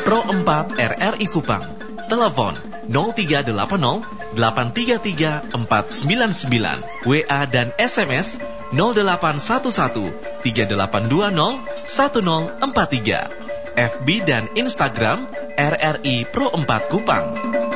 Pro 4 RRI Kupang. Telepon 0380 833 499. WA dan SMS 0811 3820 1043. FB dan Instagram RRI Pro 4 Kupang.